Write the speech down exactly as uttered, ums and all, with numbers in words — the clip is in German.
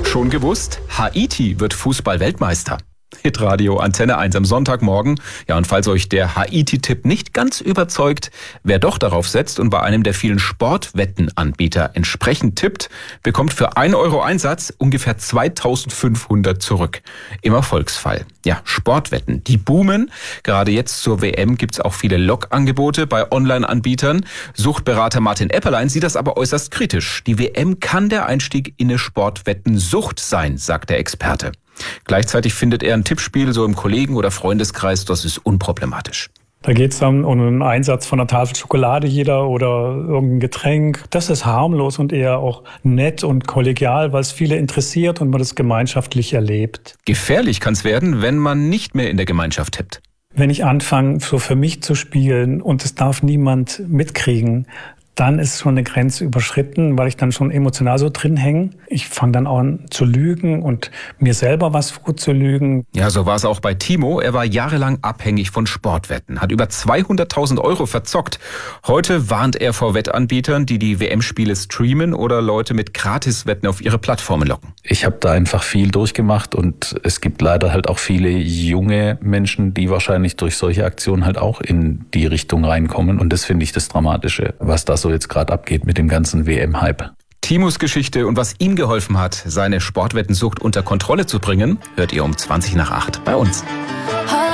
Schon gewusst? Haiti wird Fußball-Weltmeister. Hitradio Antenne eins am Sonntagmorgen. Ja, und falls euch der Haiti-Tipp nicht ganz überzeugt, wer doch darauf setzt und bei einem der vielen Sportwettenanbieter entsprechend tippt, bekommt für ein Euro Einsatz ungefähr zweitausendfünfhundert zurück. Im Erfolgsfall. Ja, Sportwetten, die boomen. Gerade jetzt zur W M gibt's auch viele Log-Angebote bei Online-Anbietern. Suchtberater Martin Epperlein sieht das aber äußerst kritisch. Die W M kann der Einstieg in eine Sportwettensucht sein, sagt der Experte. Gleichzeitig findet er ein Tippspiel so im Kollegen- oder Freundeskreis, das ist unproblematisch. Da geht es dann um einen Einsatz von einer Tafel Schokolade jeder oder irgendein Getränk. Das ist harmlos und eher auch nett und kollegial, weil es viele interessiert und man das gemeinschaftlich erlebt. Gefährlich kann es werden, wenn man nicht mehr in der Gemeinschaft tippt. Wenn ich anfange, so für mich zu spielen und es darf niemand mitkriegen, dann ist schon eine Grenze überschritten, weil ich dann schon emotional so drin hänge. Ich fange dann an zu lügen und mir selber was vorzulügen. Ja, so war es auch bei Timo. Er war jahrelang abhängig von Sportwetten, hat über zweihunderttausend Euro verzockt. Heute warnt er vor Wettanbietern, die die W M-Spiele streamen oder Leute mit Gratiswetten auf ihre Plattformen locken. Ich habe da einfach viel durchgemacht und es gibt leider halt auch viele junge Menschen, die wahrscheinlich durch solche Aktionen halt auch in die Richtung reinkommen. Und das finde ich das Dramatische, was da so jetzt gerade abgeht mit dem ganzen W M-Hype. Timos Geschichte und was ihm geholfen hat, seine Sportwettensucht unter Kontrolle zu bringen, hört ihr um zwanzig nach acht bei uns.